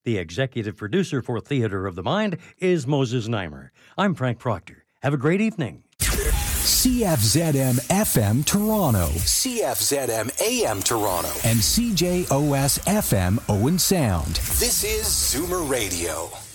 The executive producer for Theater of the Mind is Moses Neimer. I'm Frank Proctor. Have a great evening. CFZM FM Toronto, CFZM AM Toronto, and CJOS FM Owen Sound. This is Zoomer Radio.